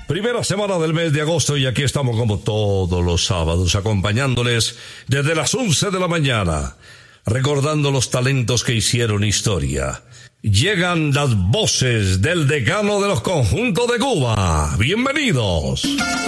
Primera semana del mes de agosto y aquí estamos como todos los sábados acompañándoles desde las 11 de la mañana, recordando los talentos que hicieron historia. Llegan las voces del decano de los conjuntos de Cuba. ¡Bienvenidos!